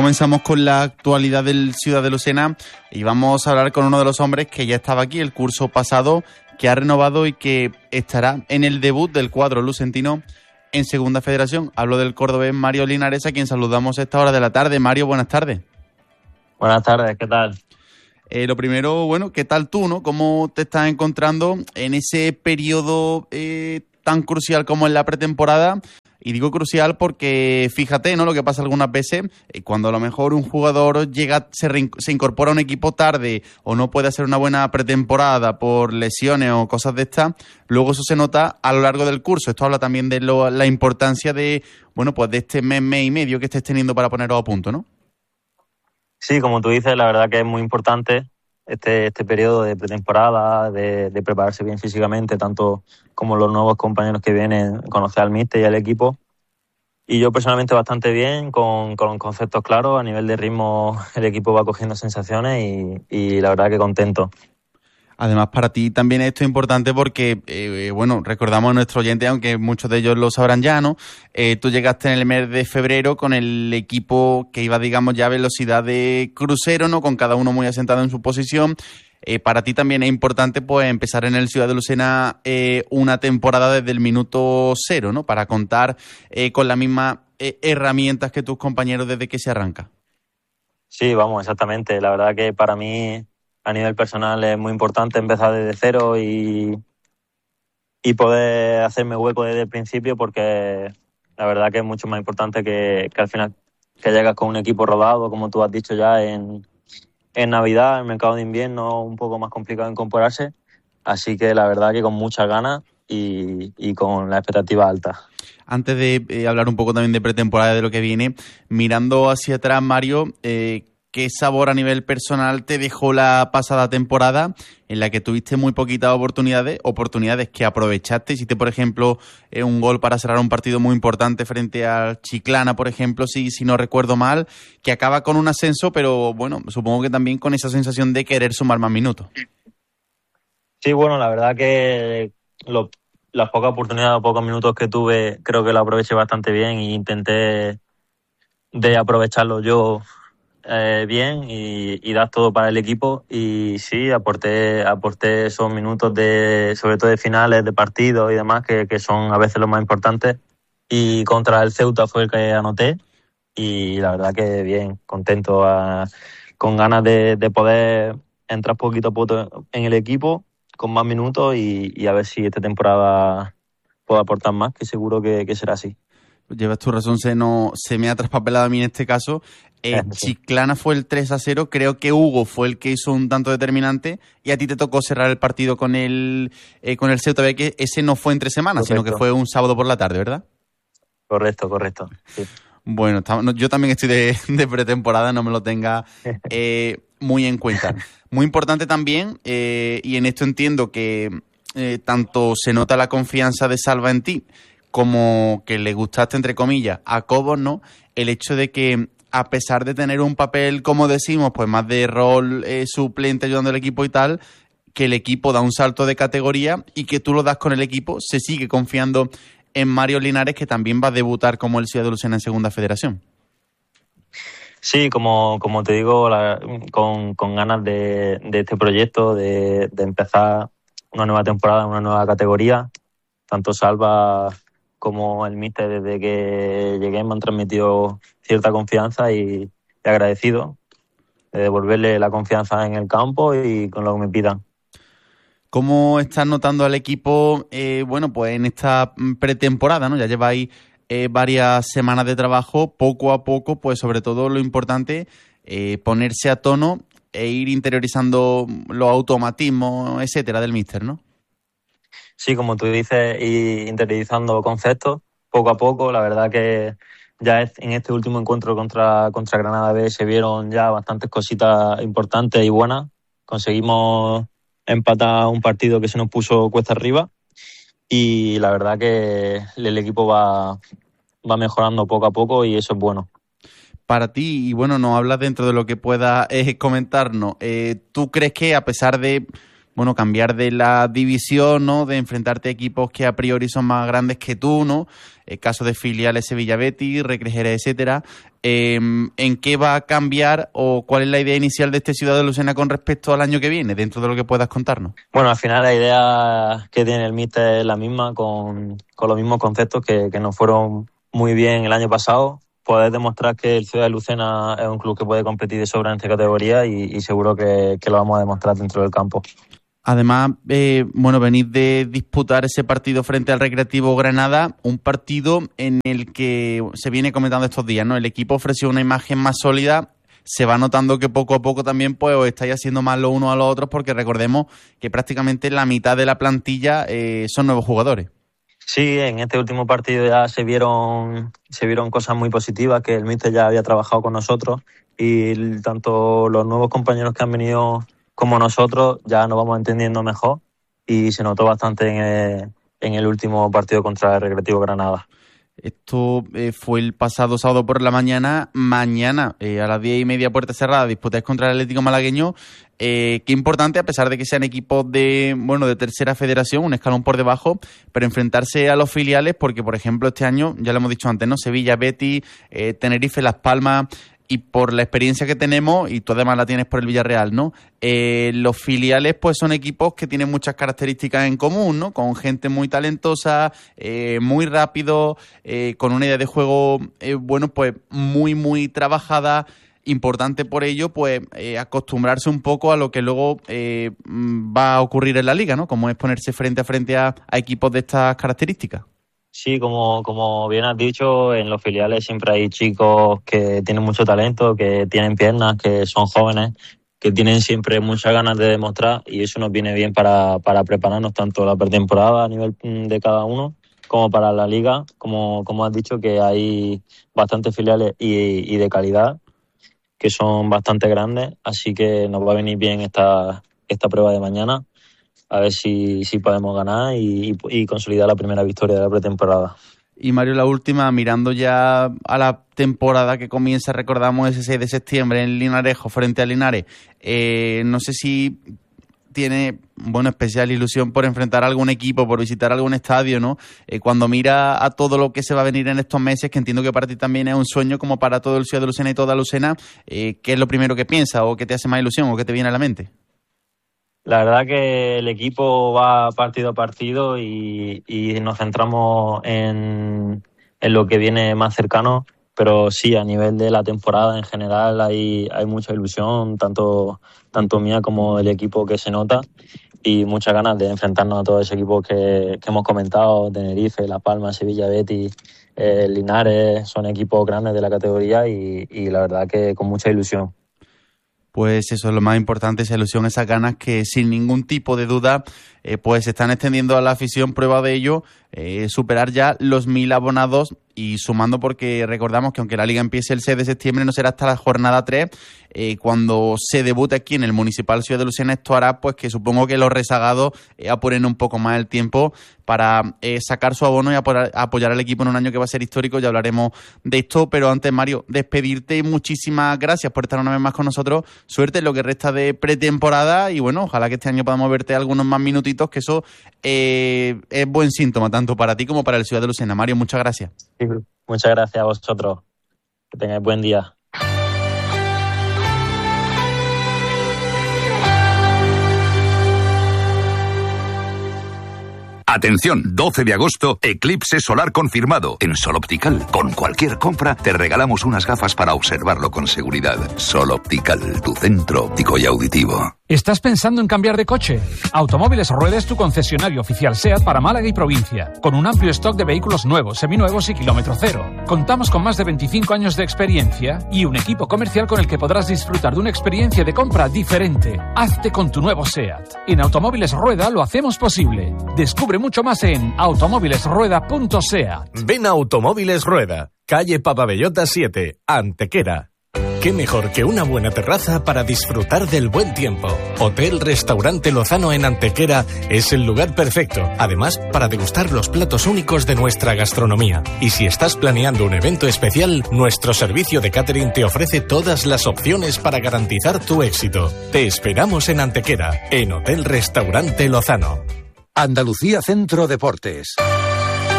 Comenzamos con la actualidad del Ciudad de Lucena y vamos a hablar con uno de los hombres que ya estaba aquí el curso pasado, que ha renovado y que estará en el debut del cuadro lucentino en Segunda Federación. Hablo del cordobés Mario Linares, a quien saludamos a esta hora de la tarde. Mario, buenas tardes. Buenas tardes, ¿qué tal? Lo primero, bueno, ¿qué tal tú, no? ¿Cómo te estás encontrando en ese periodo tan crucial como en la pretemporada? Y digo crucial porque, fíjate, ¿no? Lo que pasa algunas veces, cuando a lo mejor un jugador llega, se incorpora a un equipo tarde o no puede hacer una buena pretemporada por lesiones o cosas de estas, luego eso se nota a lo largo del curso. Esto habla también de la importancia de, bueno, pues de este mes y medio que estés teniendo para poneros a punto, ¿no? Sí, como tú dices, la verdad que es muy importante este periodo de pretemporada, de prepararse bien físicamente, tanto como los nuevos compañeros que vienen, conocer al míster y al equipo. Y yo personalmente bastante bien, con conceptos claros, a nivel de ritmo el equipo va cogiendo sensaciones y la verdad que contento. Además, para ti también esto es importante porque, bueno, recordamos a nuestros oyentes, aunque muchos de ellos lo sabrán ya, ¿no? Tú llegaste en el mes de febrero con el equipo que iba, digamos, ya a velocidad de crucero, ¿no? Con cada uno muy asentado en su posición. Para ti también es importante, pues, empezar en el Ciudad de Lucena una temporada desde el minuto cero, ¿no? Para contar con las mismas herramientas que tus compañeros desde que se arranca. Sí, vamos, exactamente. La verdad que para mí, a nivel personal, es muy importante empezar desde cero y poder hacerme hueco desde el principio, porque la verdad que es mucho más importante que al final que llegas con un equipo rodado, como tú has dicho ya, en Navidad, en el mercado de invierno, un poco más complicado incorporarse. Así que la verdad que con muchas ganas y con la expectativa alta. Antes de hablar un poco también de pretemporada, de lo que viene, mirando hacia atrás, Mario, ¿qué sabor a nivel personal te dejó la pasada temporada en la que tuviste muy poquitas oportunidades que aprovechaste? Hiciste, por ejemplo, un gol para cerrar un partido muy importante frente al Chiclana, por ejemplo, si no recuerdo mal, que acaba con un ascenso, pero bueno, supongo que también con esa sensación de querer sumar más minutos. Sí, bueno, la verdad que las pocas oportunidades o pocos minutos que tuve, creo que lo aproveché bastante bien e intenté de aprovecharlo yo bien y dar todo para el equipo. Y sí, aporté esos minutos sobre todo de finales de partidos y demás, que son a veces los más importantes. Y contra el Ceuta fue el que anoté y la verdad que bien, contento, con ganas de poder entrar poquito a poco en el equipo con más minutos y a ver si esta temporada puedo aportar más, que seguro que será así. Llevas tu razón, se me ha traspapelado a mí en este caso. Sí. Chiclana fue el 3-0, creo que Hugo fue el que hizo un tanto determinante y a ti te tocó cerrar el partido con el Ceuta, que ese no fue entre semanas, Correcto. sino que fue un sábado por la tarde, ¿verdad? Correcto. Sí. Bueno, yo también estoy de pretemporada, no me lo tenga muy en cuenta. Muy importante también, y en esto entiendo que tanto se nota la confianza de Salva en ti, como que le gustaste, entre comillas, a Cobos, ¿no? El hecho de que, a pesar de tener un papel, como decimos, pues más de rol suplente ayudando al equipo y tal, que el equipo da un salto de categoría y que tú lo das con el equipo, se sigue confiando en Mario Linares, que también va a debutar como el Ciudad de Lucena en Segunda Federación. Sí, como te digo, con ganas de este proyecto, de empezar una nueva temporada, una nueva categoría. Tanto Salva como el míster, desde que llegué, me han transmitido cierta confianza y agradecido de devolverle la confianza en el campo y con lo que me pidan. ¿Cómo estás notando al equipo, bueno, pues en esta pretemporada, ¿no? Ya lleváis varias semanas de trabajo, poco a poco, pues sobre todo lo importante, ponerse a tono e ir interiorizando los automatismos, etcétera, del míster, ¿no? Sí, como tú dices, ir interiorizando conceptos poco a poco. La verdad que ya en este último encuentro contra Granada B se vieron ya bastantes cositas importantes y buenas. Conseguimos empatar un partido que se nos puso cuesta arriba y la verdad que el equipo va mejorando poco a poco y eso es bueno. Para ti, y bueno, nos hablas dentro de lo que puedas comentarnos, ¿tú crees que a pesar de bueno, cambiar de la división, ¿no? De enfrentarte a equipos que a priori son más grandes que tú, ¿no? El caso de filiales Sevilla Betis, Recre Jerez, etcétera. ¿En qué va a cambiar o cuál es la idea inicial de este Ciudad de Lucena con respecto al año que viene, dentro de lo que puedas contarnos? Bueno, al final la idea que tiene el míster es la misma, con los mismos conceptos que nos fueron muy bien el año pasado. Poder demostrar que el Ciudad de Lucena es un club que puede competir de sobra en esta categoría y seguro que lo vamos a demostrar dentro del campo. Además, venís de disputar ese partido frente al Recreativo Granada, un partido en el que se viene comentando estos días, ¿no? El equipo ofreció una imagen más sólida. Se va notando que poco a poco también pues os estáis haciendo más los unos a los otros, porque recordemos que prácticamente la mitad de la plantilla son nuevos jugadores. Sí, en este último partido ya se vieron cosas muy positivas, que el míster ya había trabajado con nosotros y tanto los nuevos compañeros que han venido como nosotros ya nos vamos entendiendo mejor y se notó bastante en el último partido contra el Recreativo Granada. Esto fue el pasado sábado por la mañana. Mañana, a las 10:30, puerta cerrada, disputáis contra el Atlético Malagueño. Qué importante, a pesar de que sean equipos de tercera federación, un escalón por debajo, pero enfrentarse a los filiales, porque, por ejemplo, este año, ya lo hemos dicho antes, ¿no? Sevilla, Betis, Tenerife, Las Palmas. Y por la experiencia que tenemos, y tú además la tienes por el Villarreal, ¿no? Los filiales pues son equipos que tienen muchas características en común, ¿no? Con gente muy talentosa, muy rápido, con una idea de juego, pues muy, muy trabajada. Importante por ello, pues acostumbrarse un poco a lo que luego va a ocurrir en la liga, ¿no? Como es ponerse frente a frente a equipos de estas características. Sí, como bien has dicho, en los filiales siempre hay chicos que tienen mucho talento, que tienen piernas, que son jóvenes, que tienen siempre muchas ganas de demostrar, y eso nos viene bien para prepararnos tanto la pretemporada a nivel de cada uno como para la liga. Como has dicho, que hay bastantes filiales y de calidad, que son bastante grandes, así que nos va a venir bien esta prueba de mañana. A ver si podemos ganar y consolidar la primera victoria de la pretemporada. Y Mario, la última, mirando ya a la temporada que comienza, recordamos ese 6 de septiembre en Linarejo frente a Linares. No sé si tiene especial ilusión por enfrentar a algún equipo, por visitar algún estadio, ¿no? Cuando mira a todo lo que se va a venir en estos meses, que entiendo que para ti también es un sueño como para todo el Ciudad de Lucena y toda Lucena, ¿qué es lo primero que piensas o qué te hace más ilusión o qué te viene a la mente? La verdad que el equipo va partido a partido y nos centramos en lo que viene más cercano, pero sí, a nivel de la temporada en general hay mucha ilusión, tanto mía como del equipo, que se nota, y muchas ganas de enfrentarnos a todos esos equipos que hemos comentado: Tenerife, Las Palmas, Sevilla, Betis, Linares. Son equipos grandes de la categoría y la verdad que con mucha ilusión. Pues eso es lo más importante, esa ilusión, esas ganas que sin ningún tipo de duda pues se están extendiendo a la afición. Prueba de ello, superar ya los 1.000 abonados y sumando, porque recordamos que aunque la liga empiece el 6 de septiembre, no será hasta la jornada 3 cuando se debute aquí en el Municipal Ciudad de Lucena. Esto hará pues que supongo que los rezagados apuren un poco más el tiempo para sacar su abono y apoyar al equipo en un año que va a ser histórico. Ya hablaremos de esto, pero antes, Mario, despedirte y muchísimas gracias por estar una vez más con nosotros. Suerte en lo que resta de pretemporada y bueno, ojalá que este año podamos verte algunos más minutitos, que eso es buen síntoma tanto para ti como para el Ciudad de Lucena. Mario, muchas gracias. Sí, muchas gracias a vosotros. Que tengáis buen día. Atención, 12 de agosto, eclipse solar confirmado. En Sol Optical, con cualquier compra, te regalamos unas gafas para observarlo con seguridad. Sol Optical, tu centro óptico y auditivo. ¿Estás pensando en cambiar de coche? Automóviles Rueda es tu concesionario oficial SEAT para Málaga y provincia, con un amplio stock de vehículos nuevos, seminuevos y kilómetro cero. Contamos con más de 25 años de experiencia y un equipo comercial con el que podrás disfrutar de una experiencia de compra diferente. Hazte con tu nuevo SEAT. En Automóviles Rueda lo hacemos posible. Descubre mucho más en automóvilesrueda.seat. Ven a Automóviles Rueda, calle Papabellota 7, Antequera. qué mejor que una buena terraza para disfrutar del buen tiempo. Hotel Restaurante Lozano en Antequera es el lugar perfecto, además para degustar los platos únicos de nuestra gastronomía. Y si estás planeando un evento especial, nuestro servicio de catering te ofrece todas las opciones para garantizar tu éxito. Te esperamos en Antequera, en Hotel Restaurante Lozano. Andalucía Centro Deportes.